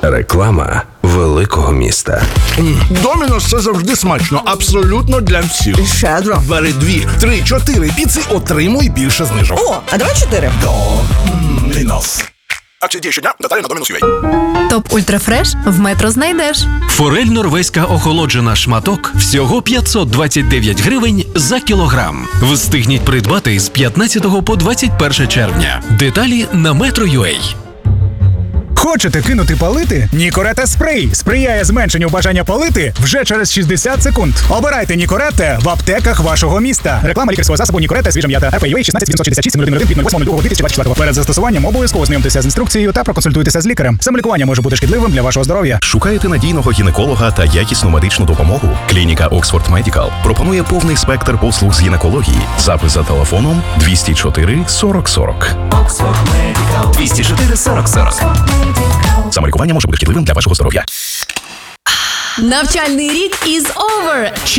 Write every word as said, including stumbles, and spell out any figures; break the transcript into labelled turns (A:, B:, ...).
A: Реклама великого міста.
B: Домінос – це завжди смачно, абсолютно для всіх.
C: Щедро.
B: Бери дві, три, чотири піци, отримуй більше знижок.
C: О, а давай чотири.
B: Домінос. Акції діє щодня, деталі на Домінос.ua.
D: Топ Ультрафреш в Метро знайдеш.
E: Форель норвезька охолоджена шматок всього п'ятсот двадцять дев'ять гривень за кілограм. Встигніть придбати з п'ятнадцятого по двадцять перше червня. Деталі на Metro.ua.
F: Хочете кинути палити? Нікорете спрей сприяє зменшенню бажання палити вже через шістдесят секунд. Обирайте Нікорете в аптеках вашого міста. Реклама лікарського засобу Нікорете свіжа м'ята. ар пі ю ей шістнадцять дев'ятсот шістдесят шість сім один від восьмого лютого дві тисячі двадцять четвертого. Перед застосуванням обов'язково знайомтеся з інструкцією та проконсультуйтеся з лікарем. Самолікування може бути шкідливим для вашого здоров'я.
G: Шукаєте надійного гінеколога та якісну медичну допомогу? Клініка Oxford Medical пропонує повний спектр послуг з гінекології. Запис за телефоном двісті чотири сорок сорок.
E: двісті чотири сорок сорок.
G: Самолікування може бути шкідливим для вашого здоров'я.
D: Навчальний рік is over!